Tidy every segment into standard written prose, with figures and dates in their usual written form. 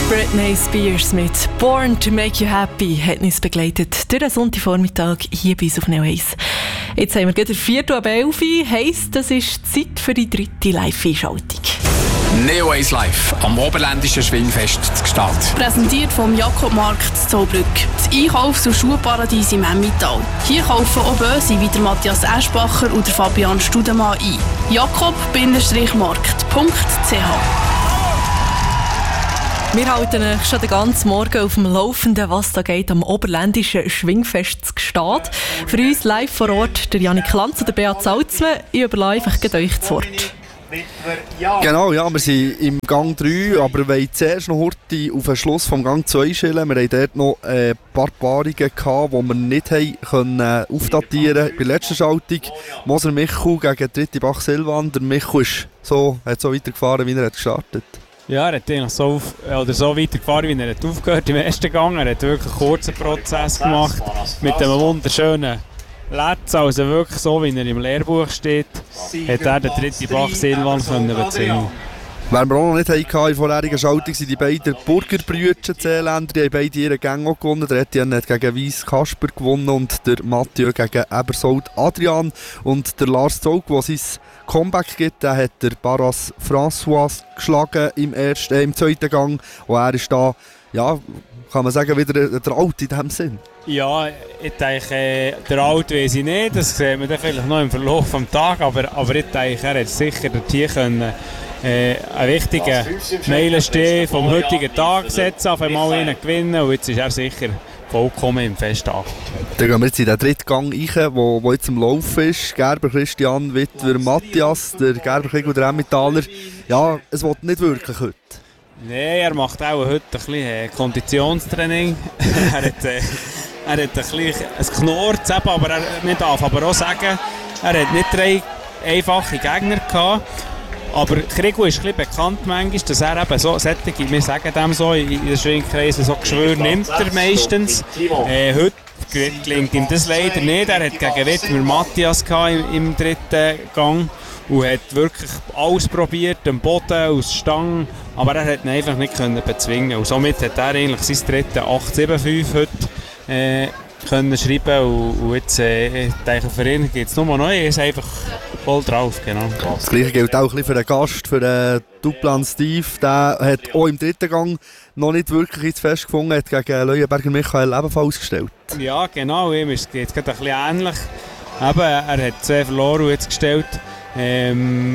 Britney Spears mit «Born to Make You Happy» hat uns begleitet durch den Sonntagvormittag hier bei uns auf Neo 1. Jetzt haben wir gerade 4:11 Uhr, heisst, das ist Zeit für die 3. Live-Einschaltung. Neo 1 Live am Oberländischen Schwingfest zu Gstaad. Präsentiert vom Jakobmarkt zu Zollbrück. Das Einkaufs- und Schuhparadies im Emmental. Hier kaufen auch Böse wie der Matthias Eschbacher und der Fabian Studemann ein. jakob-markt.ch. Wir halten euch schon den ganzen Morgen auf dem Laufenden, was da geht am Oberländischen Schwingfest zu Gstaad. Für uns live vor Ort der Janik Lanz und der Beat Salzmann. Ich überlasse einfach euch das Wort. Genau, ja, wir sind im Gang 3, aber wir wollen zuerst noch heute auf den Schluss vom Gang 2 schillen. Wir hatten dort noch ein paar Paarungen, die wir nicht können aufdatieren konnten. Bei der letzten Schaltung Moser Michu gegen Drittibach Silvan. Der Michu ist hat so weitergefahren, wie er gestartet hat. Ja, er hat eigentlich so weitergefahren, wie er aufgehört im ersten Gang. Er hat wirklich einen kurzen Prozess gemacht mit einem wunderschönen Letz, also wirklich so, wie er im Lehrbuch steht, hat er den Drittibach Silvan bezwingen. Wer wir auch noch nicht hatten in der vorherigen Schaltung, sind die beiden Burgerbrüder Seeländer. Die haben beide ihre Gänge gewonnen. Der Etienne hat gegen Weiss Kasper gewonnen und der Mathieu gegen Ebersold Adrian. Und der Lars Zog, der sein Comeback gibt, der hat der Barras François geschlagen im zweiten Gang. Und er ist da, ja, kann man sagen, wieder der Alte in diesem Sinn. Ja, ich denke, der Alte weiss ich nicht. Das sehen wir dann vielleicht noch im Verlauf des Tages. Aber ich denke, er hat sicher hier können einen wichtigen Meilenstein vom heutigen Tag setzen, auf einmal einen gewinnen und jetzt ist er sicher vollkommen im Festtag. Dann gehen wir jetzt in den dritten Gang rein, wo jetzt am Laufen ist. Gerber Christian, Wittwer Matthias, der Gerber Krieg und der Emmentaler. Ja, es will nicht wirklich heute. Nein, er macht auch heute ein bisschen Konditionstraining. Er hat ein bisschen ein Knurz, aber man darf aber auch sagen, er hat nicht 3 einfache Gegner gehabt. Aber Krigo ist ein bisschen bekannt manchmal, dass er eben so solche, wir sagen dem so, in den Schwingkreisen so Geschwür nimmt er meistens. Heute gelingt ihm das leider nicht. Er hat gegen Wittmer Matthias im dritten Gang und hat wirklich alles probiert, den Boden aus Stangen, aber er hat ihn einfach nicht bezwingen. Und somit hat er eigentlich sein dritte 8-7-5 heute können schreiben und jetzt denke ich, für ihn gibt es nur noch, er ist einfach voll drauf. Genau. Das Gleiche gilt auch ein bisschen für den Gast, für den Duplan Steve. Der hat auch im dritten Gang noch nicht wirklich ins Fest gefunden, hat gegen Leuenberger Michael ebenfalls gestellt. Ja genau, ihm ist es gerade ein bisschen ähnlich. Eben, er hat 2 verloren und jetzt gestellt. Er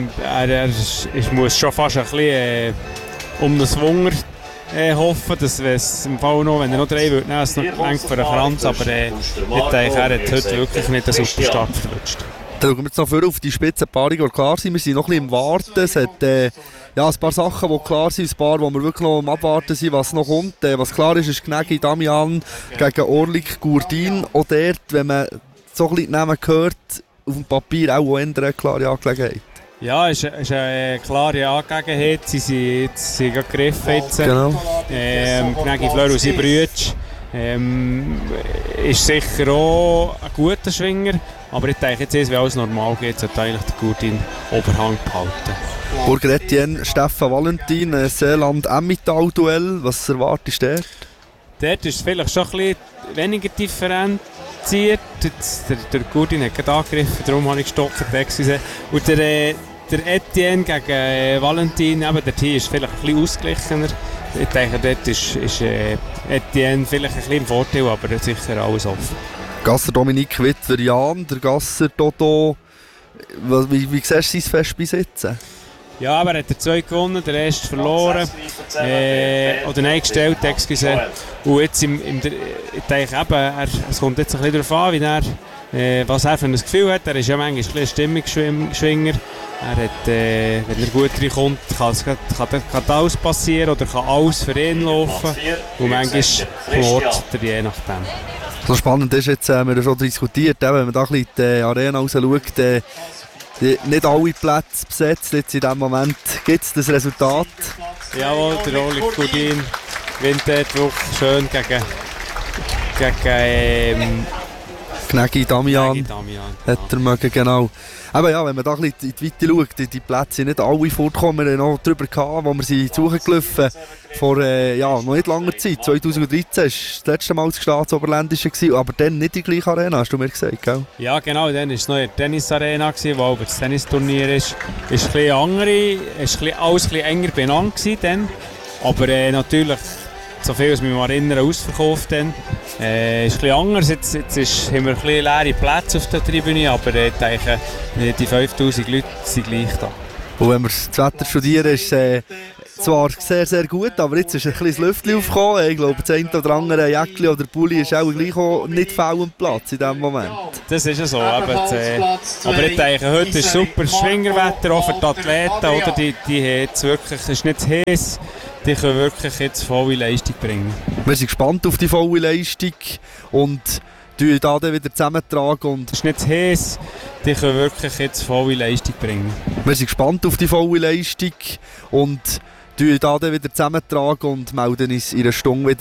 muss schon fast ein bisschen um das Wunder hoffen, dass es im Fall noch, wenn er noch 3 würde, nehmen, es noch längt für den Kranz, aber ich denke, er hat heute wirklich nicht einen super Start verlutscht. Dann schauen wir jetzt noch vor auf die Spitzenpaarung, die klar sind. Wir sind noch ein bisschen im Warten. Es hat ein paar Sachen, die klar sind, ein paar, wo wir wirklich noch am Abwarten sind, was noch kommt. Was klar ist, ist Gnägi Damian gegen Orlik Gurdin. Auch dort, wenn man so ein bisschen Namen hört, auf dem Papier auch eine klare Angelegenheit. Ja, es ist eine klare Angelegenheit. Sie sind gerade gegriffen jetzt. Genau. Gnägi Fleur und sein Brüder ist sicher auch ein guter Schwinger. Aber ich denke, jetzt, wenn alles normal geht, sollte eigentlich der Gurdin Oberhang behalten. Burger Etienne, Stefan Valentin, Seeland-Emmental-Duell. Was erwartest du dort? Dort ist es vielleicht schon ein bisschen weniger differenziert. Der Gurdin hat gerade angegriffen, darum habe ich gestockt. Und der Etienne gegen Valentin, eben, der Team ist vielleicht ein bisschen ausgeglichener. Ich denke, dort ist Etienne vielleicht ein bisschen im Vorteil, aber sicher alles offen. Gasser Dominik Wittwer Jan, der Gasser Toto. Wie siehst du sein Fest bis jetzt? Ja, aber er hat 2 gewonnen, der erste verloren. Oder nein, gestellt, excuse. Und jetzt ich denke eben, es kommt jetzt ein bisschen darauf an, was er für ein Gefühl hat. Er ist ja manchmal ein Stimmungsschwinger. Er hat, wenn er gut reinkommt, kann alles passieren oder kann alles für ihn laufen. Und manchmal Sport, je nachdem. So spannend ist jetzt, wir haben schon diskutiert, wenn man da ein bisschen in die Arena raus schaut, nicht alle Plätze besetzt. Jetzt in diesem Moment gibt es das Resultat. Jawohl, der Orlik Gurdin gewinnt dort wirklich schön gegen Gnägi Damian. Hat er mögen, genau. Aber ja, wenn man da ein bisschen in die Weite schaut, die Plätze sind nicht alle vorgekommen. Wir haben noch darüber gehabt, wo wir sie suchen vor noch nicht langer Zeit. 2013 war das letzte Mal das Staatsoberländische, aber dann nicht die gleiche Arena, hast du mir gesagt, gell? Ja, genau, dann war es noch in der Tennisarena, wo das Tennisturnier ist. Ist ein bisschen andere, ist alles ein bisschen enger benannt dann. Aber natürlich, so viel als ich mich erinnere, ausverkauft dann. Ist ein bisschen anders, jetzt haben wir ein bisschen leere Plätze auf der Tribüne, aber ich denke, die 5000 Leute sind gleich da. Und wenn wir das Wetter studieren, ist zwar sehr, sehr gut, aber jetzt ist ein bisschen das Lüftchen aufgekommen. Ich glaube, das eine oder andere Jäckchen oder Pulli ist auch gleich auch nicht fehl am Platz in diesem Moment. Das ist ja so. Aber ich denke, heute ist super Schwingerwetter, auch für die Athleten. Oder? Die jetzt wirklich, es ist nicht zu heiß, die können wirklich jetzt volle Leistung bringen. Wir sind gespannt auf die volle Leistung und die da dann wieder zusammentragen. Und es ist nicht zu heiß, die können wirklich jetzt volle Leistung bringen. Wir sind gespannt auf die volle Leistung und die da dann wieder zusammentragen und melden uns in einer Stunde wieder